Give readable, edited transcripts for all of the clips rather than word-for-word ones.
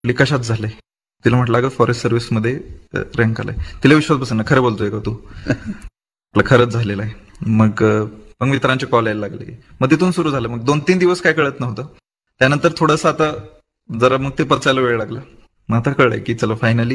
म्हटली कशात झालंय. तिला म्हटलं अगं फॉरेस्ट सर्व्हिसमध्ये रँक आलाय. तिला विश्वास बसेना, खरं बोलतोय का तू. म्हटलं खरंच झालेलं आहे. मग मित्रांचे कॉल यायला लागले. मग तिथून सुरू झालं. मग 2-3 दिवस काय कळत नव्हतं. त्यानंतर थोडंसं आता जरा मग ते पचायला वेळ लागला. मग आता कळलंय की चला फायनली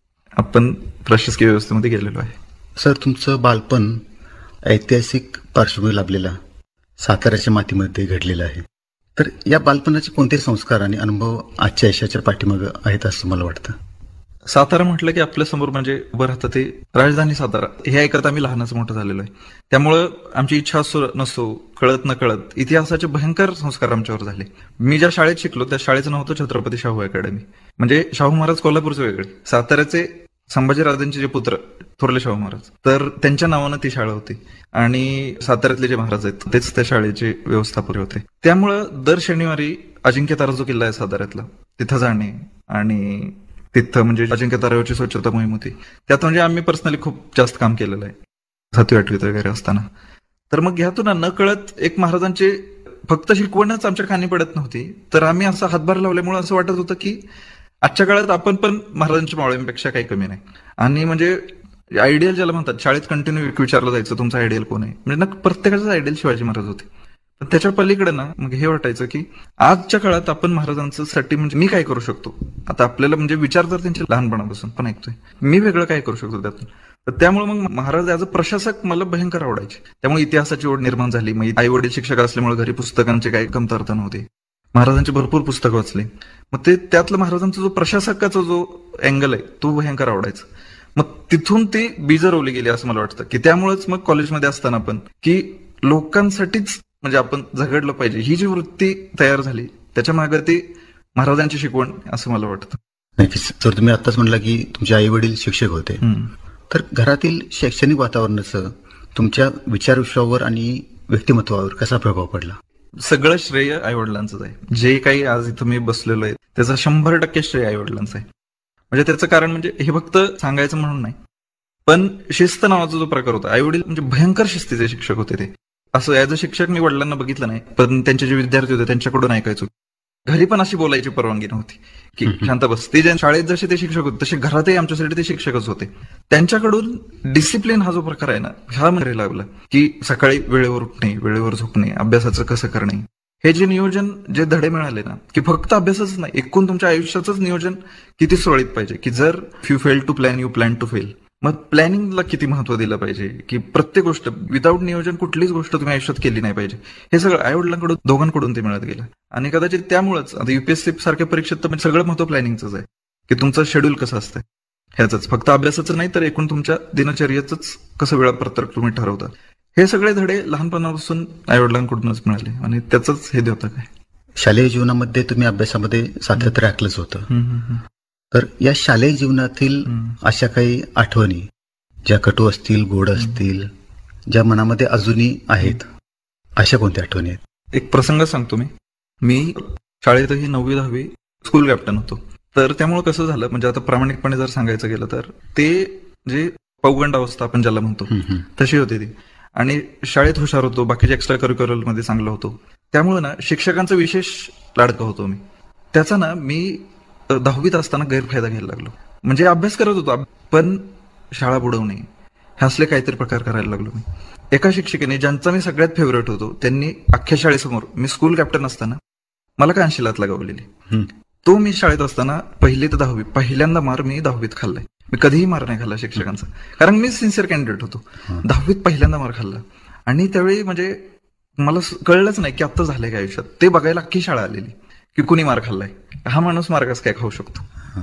आपण प्रशासकीय व्यवस्थेमध्ये गेलेलो आहे. सर, तुमचं बालपण ऐतिहासिक पार्श्वभूमी लाभलेला साताऱ्याच्या मातीमध्ये घडलेलं आहे. तर या बालपणाचे कोणते संस्कार आणि अनुभव आजच्या यशाच्या पाठीमागं आहेत असं मला वाटतं? सातारा म्हटलं की आपल्या समोर म्हणजे उभं राहतं ते राजधानी सातारा. हे ऐकत आम्ही लहानाचं मोठं झालेलो आहे. त्यामुळं आमची इच्छा असो नसो, कळत न कळत इतिहासाचे भयंकर संस्कार आमच्यावर झाले. मी ज्या शाळेत शिकलो त्या शाळेचं नाव होतं छत्रपती शाहू अकॅडमी. म्हणजे शाहू महाराज कोल्हापूरचे वेगळे, साताऱ्याचे संभाजीराजांचे जे पुत्र थोरले शाहू महाराज, तर त्यांच्या नावानं ती शाळा होती. आणि साताऱ्यातले जे महाराज आहेत तेच त्या शाळेचे व्यवस्थापक होते. त्यामुळं दर शनिवारी अजिंक्य जो किल्ला आहे साताऱ्यातला, तिथं जाणे आणि तिथं म्हणजे अजिंक्य तारावरची स्वच्छता मोहीम होती. त्यात म्हणजे आम्ही पर्सनली खूप जास्त काम केलेलं आहे 7वी-8वीत वगैरे असताना. तर मग ह्यातून न कळत एक महाराजांचे फक्त शिकवणच आमच्या कानी पडत नव्हती, तर आम्ही असा हातभार लावल्यामुळे असं वाटत होतं की आजच्या काळात आपण पण महाराजांच्या मावळ्यांपेक्षा काही कमी नाही. आणि म्हणजे आयडियल ज्याला म्हणतात, शाळेत कंटिन्यू विचारलं जायचं तुमचा आयडियल कोण आहे, म्हणजे ना प्रत्येकाचा आयडियल शिवाजी महाराज होते. पण त्याच्या पलीकडे ना मग हे वाटायचं की आजच्या काळात आपण महाराजांचं साठी म्हणजे मी काय करू शकतो. आता आपल्याला म्हणजे विचार तर त्यांचे लहानपणापासून पण ऐकतोय, मी वेगळं काय करू शकतो त्यातून. तर त्यामुळे मग महाराज ॲज अ प्रशासक मला भयंकर आवडायचे. त्यामुळे इतिहासाची ओढ निर्माण झाली. मग आई वडील शिक्षक असल्यामुळे घरी पुस्तकांचे काही कमतरता नव्हती. महाराजांची भरपूर पुस्तकं वाचली. मग ते त्यातलं महाराजांचा जो प्रशासकाचा जो अँगल आहे तो भयंकर आवडायचा. मग तिथून ती बीज रोवली गेली असं मला वाटतं की त्यामुळेच मग कॉलेजमध्ये असताना पण की लोकांसाठीच म्हणजे आपण झगडलं पाहिजे ही जी वृत्ती तयार झाली, त्याच्या मागे ती महाराजांची शिकवण असं मला वाटतं. नक्कीच. तर तुम्ही आताच म्हणला की तुमचे आई वडील शिक्षक होते, तर घरातील शैक्षणिक वातावरणाचं तुमच्या विचारविश्वावर आणि व्यक्तिमत्वावर कसा प्रभाव पडला? सगळं श्रेय आई वडिलांचंच आहे. जे काही आज इथं मी बसलेलो आहे त्याचा 100% श्रेय आई वडिलांचं आहे. म्हणजे त्याचं कारण म्हणजे हे फक्त सांगायचं म्हणून नाही, पण शिस्त नावाचा जो प्रकार होता, आई वडील म्हणजे भयंकर शिस्तीचे शिक्षक होते ते. असं ऍज अ शिक्षक मी वडिलांना बघितलं नाही, पण त्यांचे जे विद्यार्थी होते त्यांच्याकडून ऐकायचो. घरी पण अशी बोलायची परवानगी नव्हती की शांत बस. ते जे शाळेत जसे ते शिक्षक होते तसे घरातही आमच्यासाठी ते शिक्षकच होते. त्यांच्याकडून डिसिप्लिन हा जो प्रकार आहे ना, हा मध्ये लागला की सकाळी वेळेवर उठणे, वेळेवर झोपणे, अभ्यासाचं कसं करणे, हे जे नियोजन, जे धडे मिळाले ना, की फक्त अभ्यासच नाही, एकूण तुमच्या आयुष्याचंच नियोजन किती सुरळीत पाहिजे. की जर you fail to plan, you plan to fail. मग प्लॅनिंगला किती महत्व दिलं पाहिजे, की प्रत्येक गोष्ट विदाऊट नियोजन कुठलीच गोष्ट तुम्ही आयुष्यात केली नाही पाहिजे. हे सगळं आई वडिलांकडून दोघांकडून ते मिळत गेलं. आणि कदाचित त्यामुळेच आता युपीएससी सारख्या परीक्षेत तर सगळं महत्व प्लॅनिंगच आहे की तुमचं शेड्यूल कसं असतं ह्याच, फक्त अभ्यासाचं नाही तर एकूण तुमच्या दिनचर्येच कसं वेळापत्रक तुम्ही ठरवता. हे सगळे धडे लहानपणापासून आई वडिलांकडूनच मिळाले आणि त्याच हे होतं काय. शालेय जीवनामध्ये तुम्ही अभ्यासामध्ये सातत्य राखलंच होतं, तर या शालेय जीवनातील अशा काही आठवणी ज्या कटू असतील, गोड असतील, ज्या मनामध्ये अजूनही आहेत, अशा कोणत्या आठवणी आहेत? एक प्रसंग सांगतो मी शाळेतही 9वी-10वी स्कूल कॅप्टन होतो. तर त्यामुळे कसं झालं, म्हणजे आता प्रामाणिकपणे जर सांगायचं गेलं तर ते जे पौगंड अवस्था आपण ज्याला म्हणतो तशी होती ती. आणि शाळेत हुशार होतो, बाकीच्या एक्स्ट्रा करिक्युलर मध्ये चांगलं होतो. त्यामुळे ना शिक्षकांचा विशेष लाडका होतो मी. त्याचा ना मी 10वीत असताना गैरफायदा घ्यायला लागलो. म्हणजे अभ्यास करत होतो पण शाळा बुडवणे हे असले काहीतरी प्रकार करायला लागलो मी. एका शिक्षिकेने, ज्यांचा मी सगळ्यात फेवरेट होतो, त्यांनी अख्ख्या शाळेसमोर मी स्कूल कॅप्टन असताना मला काय 80 लात लगावलेली. तो मी शाळेत असताना 1ली ते 10वी पहिल्यांदा मार मी 10वीत खाल्लाय. मी कधीही मार नाही खाल्ला शिक्षकांचा, कारण मी सिन्सिअर कॅन्डिडेट होतो. 10वीत पहिल्यांदा मार खाल्ला आणि त्यावेळी म्हणजे मला कळलंच नाही की आता झालंय काय आयुष्यात. ते बघायला अख्खी शाळा आलेली की कुणी मार खाल्लाय, हा माणूस मार कसं काय खाऊ शकतो.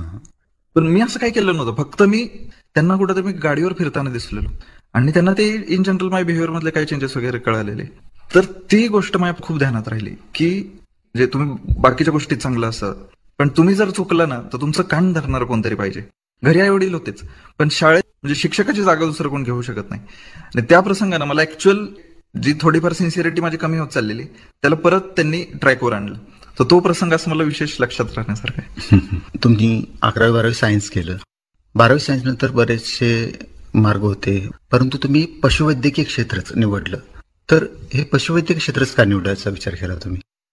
पण मी असं काय केलं नव्हतं, फक्त मी त्यांना कुठं मी गाडीवर फिरताना दिसलेलो आणि त्यांना ते इन जनरल माय बिहेवियर मधले काही चेंजेस वगैरे कळालेले. तर ती गोष्ट माझ्या खूप ध्यानात राहिली की जे तुम्ही बाकीच्या गोष्टीत चांगलं असतात, पण तुम्ही जर चुकला ना तर तुमचं कान धरणार कोणतरी पाहिजे. घरी आई वडील होतेच, पण शाळेत म्हणजे शिक्षकाची जागा दुसरं कोण घेऊ शकत नाही. आणि त्या प्रसंगानं मला ऍक्च्युअल जी थोडीफार सिन्सिअरिटी माझी कमी होत चाललेली त्याला परत त्यांनी ट्रॅकवर आणलं. तर तो प्रसंग असं मला विशेष लक्षात राहण्यासारखा आहे. तुम्ही 11वी-12वी सायन्स केलं, 12वी सायन्स नंतर बरेचसे मार्ग होते, परंतु तुम्ही पशुवैद्यकीय क्षेत्रच निवडलं. तर हे पशुवैद्यकीय क्षेत्रच का निवडायचा विचार केला तुम्ही?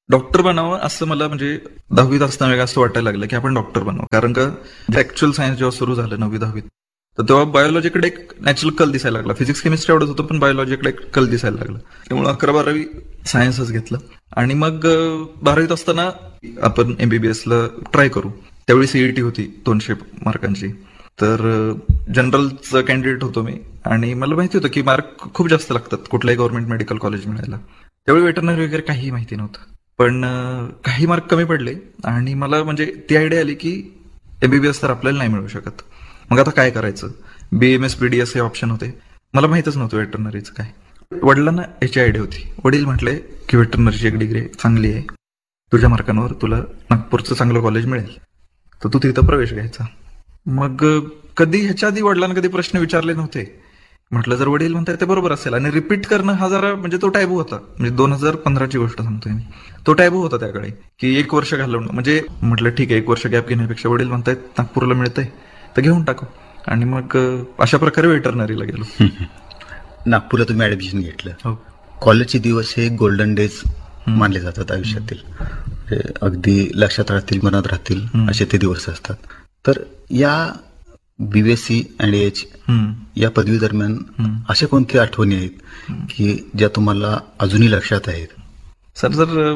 डॉक्टर बनावं असं मला म्हणजे 10वीत असताना वेगळं असं वाटायला लागलं की आपण डॉक्टर बनावं. कारण का ऍक्च्युअल सायन्स जेव्हा सुरू झालं 9वी-10वीत, तर तेव्हा बायोलॉजीकडे एक नॅचरल कल दिसायला लागला. फिजिक्स केमिस्ट्री आवडत होतं, पण बायोलॉजीकडे एक कल दिसायला लागला. त्यामुळे 11-12वी सायन्सच घेतलं. आणि मग 12वीत असताना आपण MBBSला ट्राय करू. त्यावेळी CET होती 200 मार्कांची. तर जनरलचं कॅन्डिडेट होतो मी, आणि मला माहिती होतं की मार्क खूप जास्त लागतात कुठल्याही गव्हर्नमेंट मेडिकल कॉलेज मिळायला. त्यावेळी वेटरनरी वगैरे काहीही माहिती नव्हतं, पण काही मार्क कमी पडले आणि मला म्हणजे ती आयडिया आली की MBBS तर आपल्याला नाही मिळू शकत. मग आता काय करायचं? BMS BDS हे ऑप्शन होते. मला माहितच नव्हतं वेटरनरीचं काय. वडिलांना याची आयडिया होती. वडील म्हटले की वेटरनरीची एक डिग्री चांगली आहे, तुझ्या मार्कांवर तुला नागपूरचं चांगलं कॉलेज मिळेल, तर तू तिथं प्रवेश घ्यायचा. मग कधी ह्याच्या आधी वडिलांना कधी प्रश्न विचारले नव्हते. म्हटलं जर वडील म्हणतात ते बरोबर असेल. आणि रिपीट करणं हा जरा म्हणजे तो टॅबू होता. म्हणजे 2015ची गोष्ट सांगतोय मी. तो टॅबू होता त्याकडे की 1 वर्ष घालवणं. म्हणजे म्हटलं ठीक आहे, 1 वर्ष गॅप घेण्यापेक्षा वडील म्हणतायत नागपूरला मिळतंय तर घेऊन टाकू. आणि मग अशा प्रकारे वेटरनरीला गेलो. नागपूरला तुम्ही ऍडमिशन घेतलं. हो. कॉलेजचे दिवस हे गोल्डन डेज मानले जातात आयुष्यातील. हे अगदी लक्षात राहतील, मनात राहतील असे ते दिवस असतात. तर या BSc and AH या पदवी दरम्यान अशा कोणत्या आठवणी आहेत की ज्या तुम्हाला अजूनही लक्षात आहेत? सर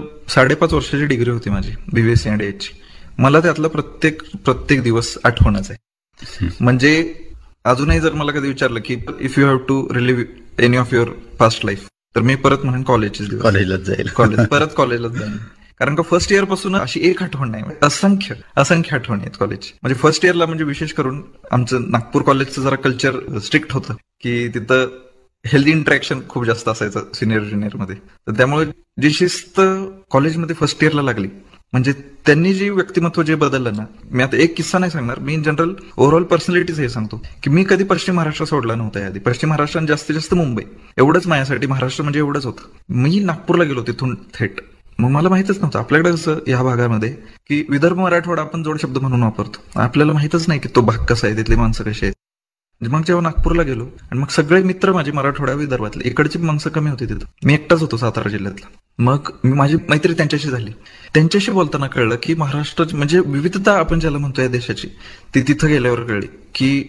5.5 वर्षाची डिग्री होती माझी BSc and AH. मला त्यातला प्रत्येक दिवस आठवणच आहे. म्हणजे अजूनही जर मला कधी विचारलं की if you have to relive any of your past life, तर मी परत म्हणेन कॉलेजचे दिवस. कॉलेजलाच जाईल. परत कॉलेजलाच जाईन. कारण का फर्स्ट इयर पासून अशी एक आठवण नाही, असंख्य आठवणी आहेत कॉलेज. म्हणजे फर्स्ट इयरला म्हणजे विशेष करून आमचं नागपूर कॉलेजचं जरा कल्चर स्ट्रिक्ट होतं की तिथं हेल्दी इंटरॅक्शन खूप जास्त असायचं सिनियर ज्युनियर मध्ये. तर त्यामुळे जी शिस्त कॉलेजमध्ये फर्स्ट इयरला लागली, म्हणजे त्यांनी जे व्यक्तिमत्व जे बदललं ना. मी आता एक किस्सा नाही सांगणार, मी इन जनरल ओव्हरऑल पर्सनॅलिटीज हे सांगतो की मी कधी पश्चिम महाराष्ट्र सोडला नव्हता. याआधी पश्चिम महाराष्ट्र आणि जास्तीत जास्त मुंबई एवढंच माझ्यासाठी. महाराष्ट्र म्हणजे एवढंच होतं. मी नागपूरला गेलो तिथून थेट. मग मला माहितच नव्हतं आपल्याकडे कसं या भागामध्ये की विदर्भ मराठवाडा आपण जोड शब्द म्हणून वापरतो. आपल्याला माहितच नाही की तो भाग कसा आहे, तिथली माणसं कशी आहेत. मग जेव्हा नागपूरला गेलो आणि मग सगळे मित्र माझे मराठवाडा विदर्भातले, इकडची माणसं कमी होती तिथं. मी एकटाच होतो सातारा जिल्ह्यातला. मग माझी मैत्री त्यांच्याशी झाली. त्यांच्याशी बोलताना कळलं की महाराष्ट्र म्हणजे विविधता आपण ज्याला म्हणतो या देशाची, ती तिथं गेल्यावर कळली की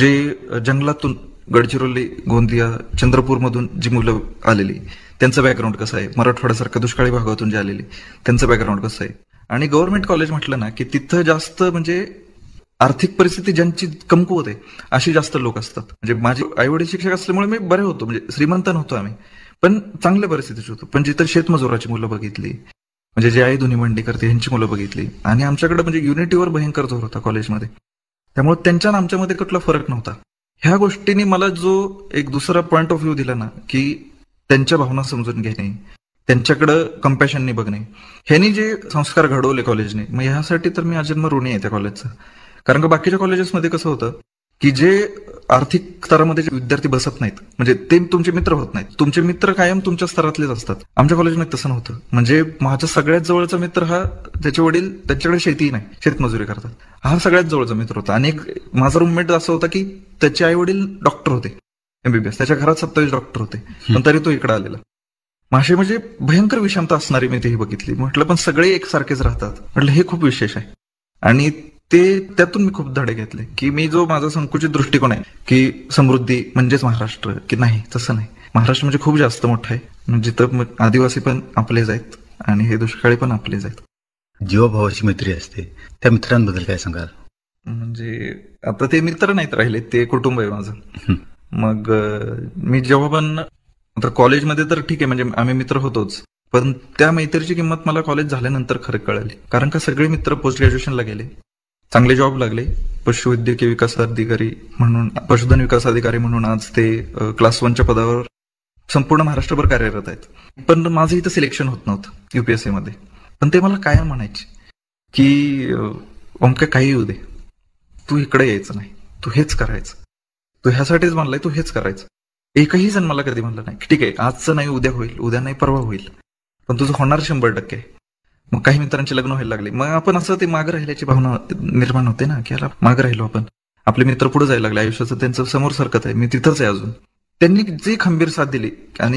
जे जंगलातून गडचिरोली, गोंदिया, चंद्रपूर मधून जी मुलं आलेली त्यांचं बॅकग्राऊंड कसं आहे, मराठवाड्यासारख्या दुष्काळी भागातून जे आलेली त्यांचं बॅकग्राऊंड कसं आहे. आणि गव्हर्नमेंट कॉलेज म्हटलं ना की तिथं जास्त म्हणजे आर्थिक परिस्थिती ज्यांची कमकुवत आहे अशी जास्त लोक असतात. म्हणजे माझे आई वडील शिक्षक असल्यामुळे मी बरे होतो, म्हणजे श्रीमंत नव्हतो आम्ही, पण चांगल्या परिस्थितीत होतो. पण जिथं शेतमजुराची मुलं बघितली, म्हणजे जे आई धुनी मंडी करते ह्यांची मुलं बघितली, आणि आमच्याकडे म्हणजे युनिटीवर भयंकर जोर होता कॉलेजमध्ये. त्यामुळे त्यांच्या आणि आमच्यामध्ये कुठला फरक नव्हता. ह्या गोष्टीने मला जो एक दुसरा पॉइंट ऑफ व्ह्यू दिला ना की त्यांच्या भावना समजून घेणे, त्यांच्याकडं कंपॅशनने बघणे, ह्यांनी जे संस्कार घडवले कॉलेजने, मग ह्यासाठी तर मी आजन्म ऋणी आहे त्या कॉलेजचं. कारण का बाकीच्या कॉलेजेसमध्ये कसं होतं की जे आर्थिक स्तरामध्ये जे विद्यार्थी बसत नाहीत, म्हणजे ते तुमचे मित्र होत नाहीत. तुमचे मित्र कायम तुमच्या स्तरातलेच असतात. आमच्या कॉलेजमध्ये तसं नव्हतं. म्हणजे माझा सगळ्यात जवळचा मित्र हा, त्याचे वडील त्यांच्याकडे शेती नाही, शेतमजुरी करतात, हा सगळ्यात जवळचा मित्र होता. आणि माझा रूममेट असं होता की त्याचे आई वडील डॉक्टर होते, MBBS, त्याच्या घरात 27 डॉक्टर होते, पण तरी तो इकडे आलेला. माशे म्हणजे भयंकर विषमता असणारी मी तेही बघितली. म्हटलं पण सगळे एकसारखेच राहतात. म्हटलं हे खूप विशेष आहे. आणि त्यातून मी खूप धडे घेतले की मी जो माझा संकुचित दृष्टिकोन आहे की समृद्धी म्हणजेच महाराष्ट्र, की नाही तसं नाही. महाराष्ट्र म्हणजे खूप जास्त मोठं आहे. म्हणजे जिथं आदिवासी पण आपलेच आहेत आणि हे दुष्काळी पण आपलेच आहेत. जीवाभावाची मैत्री असते, त्या मित्रांबद्दल काय सांगाल? म्हणजे आता ते मित्र नाहीत राहिले, ते कुटुंब आहे माझं. मग मी जेव्हा पण आता कॉलेजमध्ये तर ठीक आहे, म्हणजे आम्ही मित्र होतोच, पण त्या मैत्रीची किंमत मला कॉलेज झाल्यानंतर खरं कळाली. कारण का सगळे मित्र पोस्ट ग्रॅज्युएशनला गेले, चांगले जॉब लागले. पशुवैद्यकीय विकास अधिकारी म्हणून, पशुधन विकास अधिकारी म्हणून आज ते क्लास 1च्या पदावर संपूर्ण महाराष्ट्रभर कार्यरत आहेत. पण माझं इथं सिलेक्शन होत नव्हतं UPSC मध्ये. पण ते मला कायम म्हणायचे की ओमक्या काही येऊ दे, तू इकडे यायचं नाही, तू हेच करायचं, तू ह्यासाठीच म्हणलाय, तू हेच करायचं. एकही जण मला कधी म्हणलं नाही की ठीक आहे आजचं नाही उद्या होईल, उद्या नाही परवा होईल, पण तुझं होणार 100%. मग काही मित्रांचे लग्न व्हायला लागले, मग आपण असं ते मागे राहिल्याची भावना निर्माण होते ना की याला मागे राहिलो आपण. आपले मित्र पुढे जायला लागले आयुष्याचं, त्यांचं समोर सरकत आहे, मी तिथंच आहे अजून. त्यांनी जी खंबीर साथ दिली आणि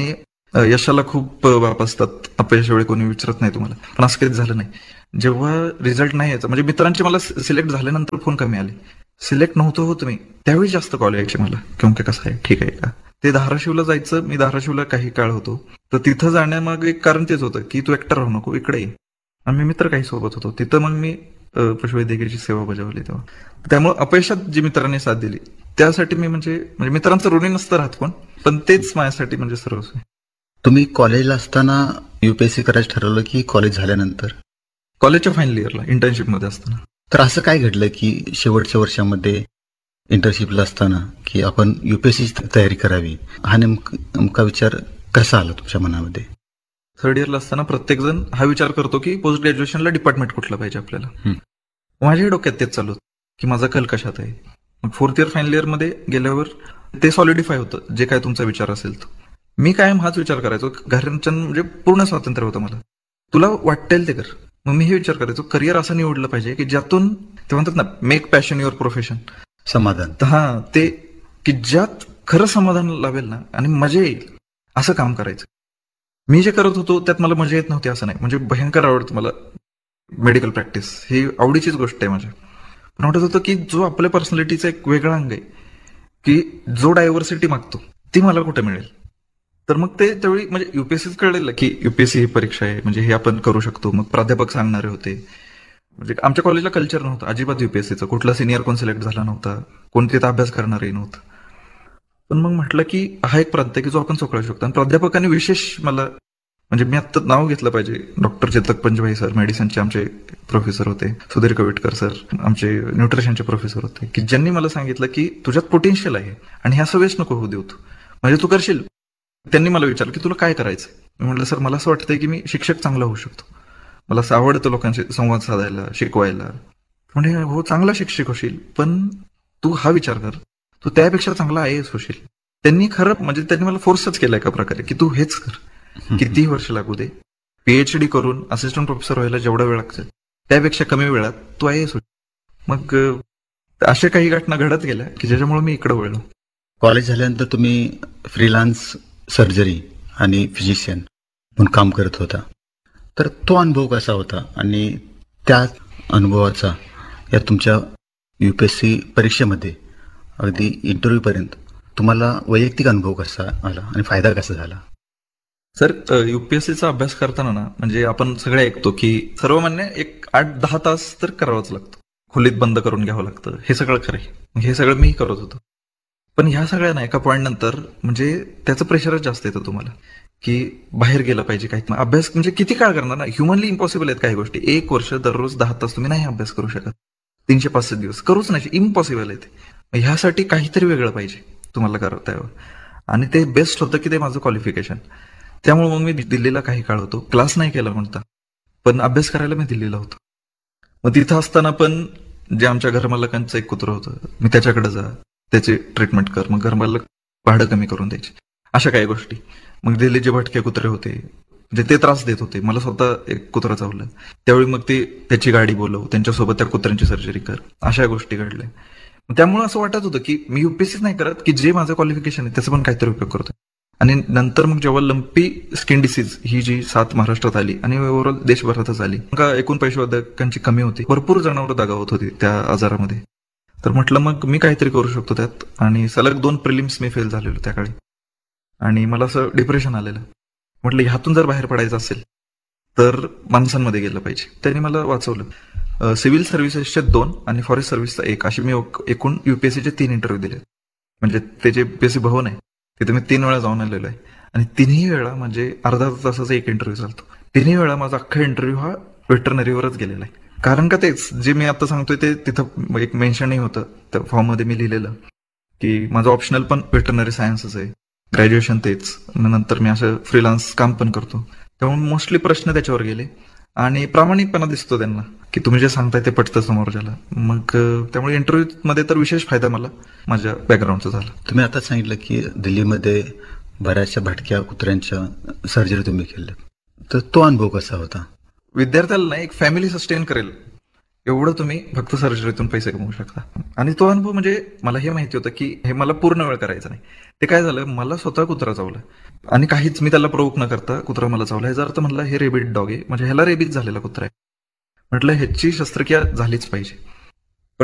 यशाला खूप बाप असतात, अपयशावेळी कोणी विचारत नाही तुम्हाला, पण असं कधीच झालं नाही. जेव्हा रिझल्ट नाही यायचा, म्हणजे मित्रांचे मला सिलेक्ट झाल्यानंतर फोन कमी आले, सिलेक्ट नव्हतं होत मी त्यावेळी जास्त कॉल यायचे मला, किंवा कसं आहे, ठीक आहे का. ते धाराशिवला जायचं, मी धाराशिवला काही काळ होतो, तर तिथं जाण्यामागे एक कारण तेच होतं की तू एकटा राहू नको, इकडे ये. आम्ही मित्र काही सोबत होतो तिथं, मग मी पशुवैद्यकीयची सेवा बजावली तेव्हा. त्यामुळे अपयशात जी मित्रांनी साथ दिली त्यासाठी मी म्हणजे मित्रांचं ऋणी नसतं राहत कोण, पण तेच माझ्यासाठी म्हणजे सर्वस्व. तुम्ही कॉलेजला असताना युपीएससी करायचं ठरवलं की कॉलेज झाल्यानंतर? कॉलेजच्या फायनल इयरला इंटर्नशिपमध्ये असताना. तर असं काय घडलं की शेवटच्या वर्षामध्ये इंटर्नशिपला असताना की आपण युपीएससीची तयारी करावी, हा नेमका विचार कसा आला तुमच्या मनामध्ये? थर्ड इयरला असताना प्रत्येक जण हा विचार करतो की पोस्ट ग्रॅज्युएशनला डिपार्टमेंट कुठलं पाहिजे आपल्याला. माझ्या डोक्यात तेच चालू होतं की माझा कल कशात आहे. मग फोर्थ इयर फायनल इयर मध्ये गेल्यावर ते सॉलिडिफाय होतं, जे काय तुमचा विचार असेल तो. मी कायम हाच विचार करायचो, घरांच्या म्हणजे पूर्ण स्वातंत्र्य होतं मला, तुला वाटेल ते कर. मग मी हे विचार करायचो, करिअर असं निवडलं पाहिजे की ज्यातून ते म्हणतात ना, मेक पॅशन युअर प्रोफेशन, समाधान. हा, ते की ज्यात खरं समाधान लावेल ना आणि मजा येईल असं काम करायचं. मी जे करत होतो त्यात मला मजा येत नव्हती असं नाही, म्हणजे भयंकर आवडतं मला मेडिकल प्रॅक्टिस, ही आवडीचीच गोष्ट आहे माझ्या. पण वाटत होतं की जो आपल्या पर्सनॅलिटीचा एक वेगळा अंग आहे, की जो डायव्हर्सिटी मागतो ती मला कुठे मिळेल. तर मग ते त्यावेळी म्हणजे युपीएससीच कळलेलं की युपीएससी ही परीक्षा आहे, म्हणजे हे आपण करू शकतो. मग प्राध्यापक सांगणारे होते, म्हणजे आमच्या कॉलेजला कल्चर नव्हतं अजिबात युपीएससीचं, कुठला सिनियर कोण सिलेक्ट झाला नव्हता, कोण तिथं अभ्यास करणारही नव्हतं. पण मग म्हटलं की हा एक प्रांत आहे की जो आपण चोकळू शकतो. आणि प्राध्यापकांनी विशेष मला, म्हणजे मी आता नाव घेतलं पाहिजे, डॉक्टर चेतक पंजभाई सर मेडिसिनचे आमचे प्रोफेसर होते, सुधीर कविटकर सर आमचे न्यूट्रिशनचे प्रोफेसर होते, की ज्यांनी मला सांगितलं की तुझ्यात पोटेन्शियल आहे आणि हे असं वेस्ट नको होऊ देऊ तू, म्हणजे तू करशील. त्यांनी मला विचारलं की तुला काय करायचं. मी म्हटलं सर मला असं वाटतंय की मी शिक्षक चांगला होऊ शकतो, मला असं आवडतं लोकांशी संवाद साधायला, शिकवायला. म्हणजे हो, चांगला शिक्षक होशील, पण तू हा विचार कर, तू त्यापेक्षा चांगला आयएएस होशील. त्यांनी खरं म्हणजे त्यांनी मला फोर्सच केला एका प्रकारे की तू हेच कर, कितीही वर्ष लागू दे, पीएचडी करून असिस्टंट प्रोफेसर व्हायला जेवढा वेळ लागतो त्यापेक्षा कमी वेळात तू आयएएस होशील. मग अशा काही घटना घडत गेल्या की ज्याच्यामुळे मी इकडे वळलो. कॉलेज झाल्यानंतर तुम्ही फ्रीलान्स सर्जरी आणि फिजिशियन म्हणून काम करत होता, तर तो अनुभव कसा होता आणि त्या अनुभवाचा या तुमच्या युपीएससी परीक्षेमध्ये अगदी इंटरव्ह्यू पर्यंत तुम्हाला वैयक्तिक अनुभव कसा आला आणि फायदा कसा झाला? सर, युपीएससीचा अभ्यास करताना ना, म्हणजे आपण सगळे ऐकतो की सर्वमान्य एक 8-10 तास तर करावाच लागतो, खोलीत बंद करून घ्यावं लागतं, हे सगळं खरं आहे, हे सगळं मी करत होतो. पण ह्या सगळ्यांना एका पॉईंट नंतर म्हणजे त्याचं प्रेशरच जास्त येतं तुम्हाला, की बाहेर गेलं पाहिजे काही. अभ्यास म्हणजे किती काळ करणार ना, ह्युमनली इम्पॉसिबल आहेत काही गोष्टी. 1 वर्ष दररोज 10 तास तुम्ही नाही अभ्यास करू शकत, 365 दिवस करूच नाही, इम्पॉसिबल आहे ते. ह्यासाठी काहीतरी वेगळं पाहिजे तुम्हाला करता यावं, आणि ते बेस्ट होतं की ते माझं क्वालिफिकेशन. त्यामुळे मग मी दिल्लीला काही काळ होतो, क्लास नाही केला म्हणता, पण अभ्यास करायला मी दिल्लीला होतो. मग तिथं असताना पण जे आमच्या घरमालकांचं एक कुत्रं होतं, मी त्याच्याकडे जा, त्याची ट्रीटमेंट कर, मग घरमालक भाडं कमी करून द्यायचे, अशा काही गोष्टी. मग दिल्लीचे भटके कुत्रे होते, म्हणजे ते त्रास देत होते, मला स्वतः एक कुत्रा चावलं, त्यावेळी मग ते त्याची गाडी बोलव, त्यांच्यासोबत त्या कुत्र्यांची सर्जरी कर, अशा गोष्टी घडल्या. त्यामुळे असं वाटत होतं की मी युपीएससीच नाही करत, की जे माझं क्वालिफिकेशन आहे त्याचा पण काहीतरी उपयोग करतोय. आणि नंतर मग जेव्हा लंपी स्किन डिसीज ही जी 7 महाराष्ट्रात आली आणि ओव्हरऑल देशभरातच आली, एकूण पशुवैद्यकांची कमी होती, भरपूर जनावरं दगावत होती त्या आजारामध्ये. तर म्हटलं मग मी काहीतरी करू शकतो त्यात. आणि सलग 2 प्रिलिम्स मी फेल झालेलो त्या काळी, आणि मला असं डिप्रेशन आलेलं. म्हटलं ह्यातून जर बाहेर पडायचं असेल तर माणसांमध्ये गेलं पाहिजे. त्यांनी मला वाचवलं. सिव्हिल सर्व्हिसेसचे 2 आणि फॉरेस्ट सर्व्हिसचा 1 असे मी एकूण युपीएससीचे 3 इंटरव्ह्यू दिले. म्हणजे ते जे युपीएससी भवन आहे तिथे मी 3 वेळा जाऊन आलेलो आहे, आणि 3ही वेळा म्हणजे अर्धा तासाचा एक इंटरव्ह्यू चालतो. 3ही वेळा माझा अख्खा इंटरव्ह्यू हा वेटरनरीवरच गेलेला आहे. कारण का तेच जे मी आता सांगतोय ते तिथं एक मेन्शनही होतं त्या फॉर्ममध्ये मी लिहिलेलं, की माझं ऑप्शनल पण वेटरनरी सायन्सच आहे, ग्रॅज्युएशन तेच, नंतर मी असं फ्रीलान्स काम पण करतो. त्यामुळे मोस्टली प्रश्न त्याच्यावर गेले, आणि प्रामाणिकपणा दिसतो त्यांना की तुम्ही जे सांगताय ते पटतं समोरच्याला. मग त्यामुळे इंटरव्ह्यू मध्ये तर विशेष फायदा मला माझ्या बॅकग्राऊंडचा झाला. तुम्ही आता सांगितलं की दिल्लीमध्ये बऱ्याचशा भटक्या कुत्र्यांच्या सर्जरी तुम्ही केल्या, तर तो अनुभव कसा होता? विद्यार्थ्याला नाही, एक फॅमिली सस्टेन करेल एवढं तुम्ही फक्त सर्जरीतून पैसे कमवू शकता. आणि तो अनुभव म्हणजे मला हे माहिती होतं की हे मला पूर्ण वेळ करायचं नाही. ते काय झालं, मला स्वतः कुत्रा चावलं आणि काहीच मी त्याला प्रोवोक न करता कुत्रा मला चावला. ह्याचा अर्थ म्हणला हे रेबिड डॉग आहे, म्हणजे ह्याला रेबीज झालेला कुत्रा आहे. म्हटलं ह्याची शस्त्रक्रिया झालीच पाहिजे.